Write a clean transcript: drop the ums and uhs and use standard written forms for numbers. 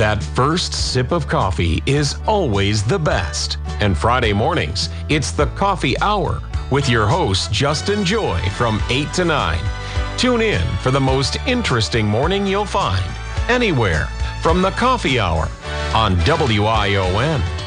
That first sip of coffee is always the best. And Friday mornings, it's the Coffee Hour with your host, Justin Joy, from 8 to 9. Tune in for the most interesting morning you'll find anywhere from the Coffee Hour on WION.